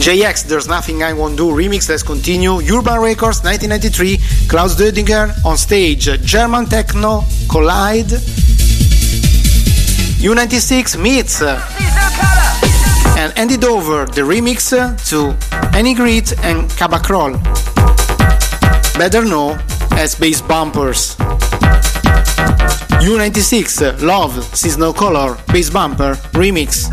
JX, There's Nothing I Won't Do remix. Let's continue. Urban Records 1993, Klaus Dödinger on stage, German Techno, Collide. U96 meets and handed over the remix to Annie Grit and Cabacrol, better known as Bass Bumpers. U96 Love Sees No Color Bass Bumper remix.